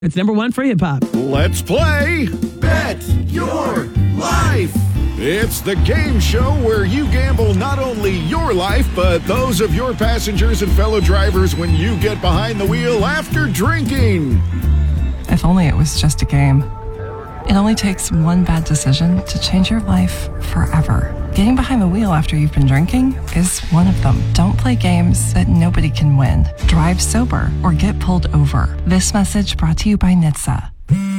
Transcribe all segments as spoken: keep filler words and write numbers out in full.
It's number one for hip-hop. Let's play Bet Your Life. It's the game show where you gamble not only your life, but those of your passengers and fellow drivers when you get behind the wheel after drinking. If only it was just a game. It only takes one bad decision to change your life forever. Getting behind the wheel after you've been drinking is one of them. Don't play games that nobody can win. Drive sober or get pulled over. This message brought to you by N H T S A.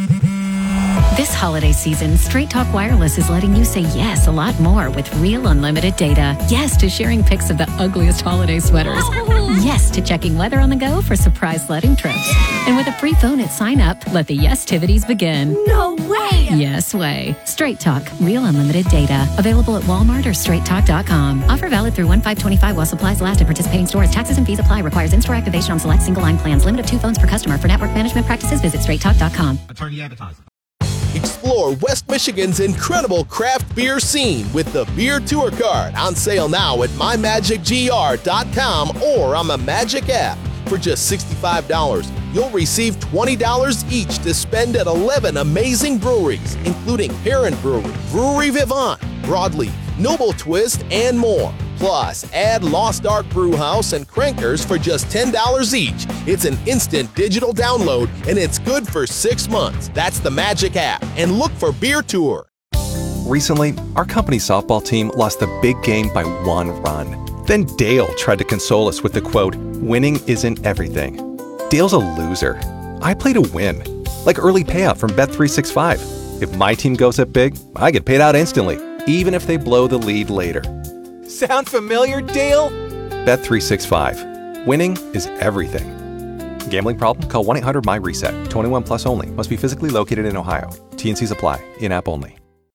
This holiday season, Straight Talk Wireless is letting you say yes a lot more with real unlimited data. Yes to sharing pics of the ugliest holiday sweaters. Yes to checking weather on the go for surprise sledding trips. And with a free phone at sign up, let the yes-tivities begin. No way! Yes way. Straight Talk, real unlimited data. Available at Walmart or straight talk dot com. Offer valid through one five twenty-five while supplies last at participating stores. Taxes and fees apply. Requires in-store activation on select single-line plans. Limit of two phones per customer. For network management practices, visit straight talk dot com. Attorney advertising. Explore West Michigan's incredible craft beer scene with the Beer Tour Card, on sale now at my magic g r dot com or on the Magic app. For just sixty-five dollars, you'll receive twenty dollars each to spend at eleven amazing breweries, including Heron Brewery, Brewery Vivant, Broadleaf, Noble Twist, and more. Plus, add Lost Ark Brewhouse and Crankers for just ten dollars each. It's an instant digital download, and it's good for six months. That's the Magic app. And look for Beer Tour. Recently, our company's softball team lost the big game by one run. Then Dale tried to console us with the quote, "Winning isn't everything." Dale's a loser. I play to win. Like early payout from Bet three sixty-five. If my team goes up big, I get paid out instantly, even if they blow the lead later. Sound familiar, Dale? Bet three sixty-five. Winning is everything. Gambling problem? Call one eight hundred M Y RESET. twenty-one plus only. Must be physically located in Ohio. T and Cs apply. In-app only.